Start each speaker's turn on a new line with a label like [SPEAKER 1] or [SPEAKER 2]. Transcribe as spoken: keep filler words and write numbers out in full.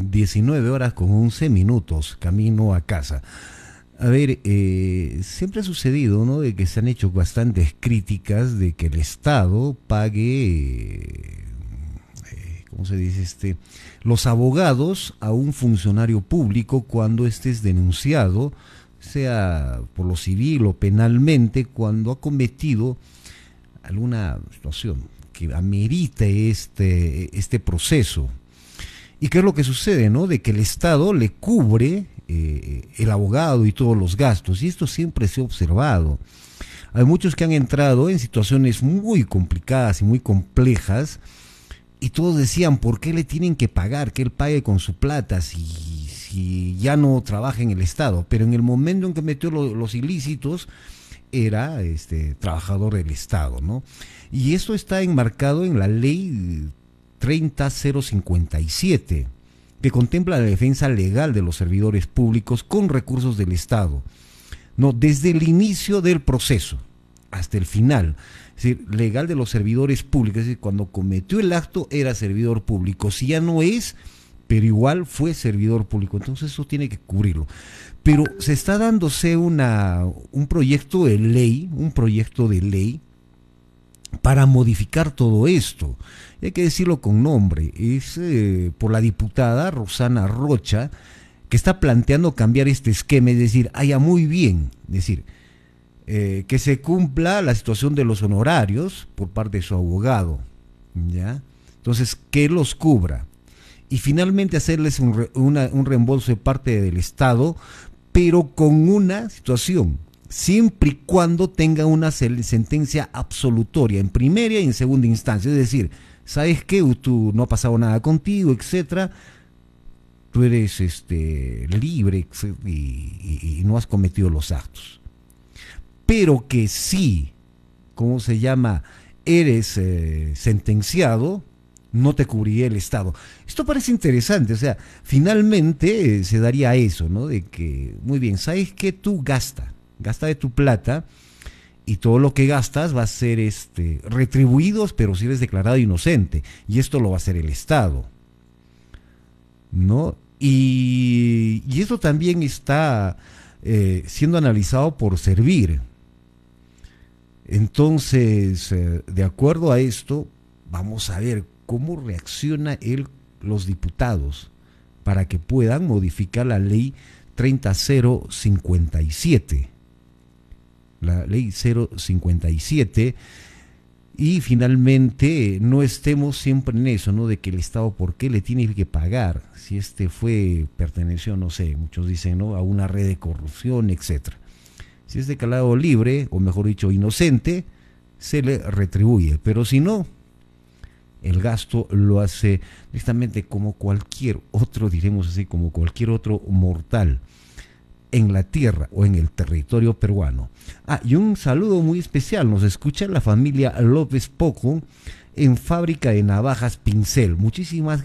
[SPEAKER 1] diecinueve horas con once minutos, camino a casa. A ver, eh, siempre ha sucedido, ¿no?, de que se han hecho bastantes críticas de que el Estado pague, eh, ¿cómo se dice? Este, los abogados a un funcionario público cuando éste es denunciado, sea por lo civil o penalmente, cuando ha cometido alguna situación que amerite este, este proceso. ¿Y qué es lo que sucede, no? De que el Estado le cubre eh, el abogado y todos los gastos, y esto siempre se ha observado. Hay muchos que han entrado en situaciones muy complicadas y muy complejas, y todos decían, ¿por qué le tienen que pagar? Que él pague con su plata si, si ya no trabaja en el Estado. Pero en el momento en que metió lo, los ilícitos, era este trabajador del Estado, ¿no? Y esto está enmarcado en la ley treinta mil cincuenta y siete, que contempla la defensa legal de los servidores públicos con recursos del Estado, no, desde el inicio del proceso hasta el final. Es decir, legal de los servidores públicos, es decir, cuando cometió el acto era servidor público, si ya no es, pero igual fue servidor público, entonces eso tiene que cubrirlo. Pero se está dándose una, un proyecto de ley, un proyecto de ley para modificar todo esto. Y hay que decirlo con nombre, es eh, por la diputada Rosana Rocha, que está planteando cambiar este esquema, es decir, haya muy bien, es decir, eh, que se cumpla la situación de los honorarios por parte de su abogado, ¿ya? Entonces, que los cubra. Y finalmente hacerles un, re, una, un reembolso de parte del Estado, pero con una situación, siempre y cuando tenga una sentencia absolutoria en primera y en segunda instancia, es decir, ¿sabes qué? Tú no ha pasado nada contigo, etcétera, tú eres este, libre y, y, y no has cometido los actos. Pero que sí, ¿cómo se llama? Eres eh, sentenciado, no te cubriría el Estado. Esto parece interesante, o sea, finalmente eh, se daría eso, ¿no? De que, muy bien, ¿sabes qué? Tú gasta, gasta de tu plata y todo lo que gastas va a ser este, retribuidos, pero si eres declarado inocente, y esto lo va a hacer el Estado, ¿no? Y, y esto también está eh, siendo analizado por Servir. Entonces, eh, de acuerdo a esto, vamos a ver cómo reacciona el, los diputados para que puedan modificar la ley treinta mil cincuenta y siete, la ley cero cincuenta y siete, y finalmente no estemos siempre en eso, ¿no? De que el Estado, ¿por qué le tiene que pagar? Si este fue, perteneció, no sé, muchos dicen, ¿no?, a una red de corrupción, etcétera. Si es declarado libre, o mejor dicho, inocente, se le retribuye, pero si no, el gasto lo hace directamente como cualquier otro, diremos así, como cualquier otro mortal en la tierra o en el territorio peruano. Ah, y un saludo muy especial, nos escucha la familia López Poco en Fábrica de Navajas Pincel. Muchísimas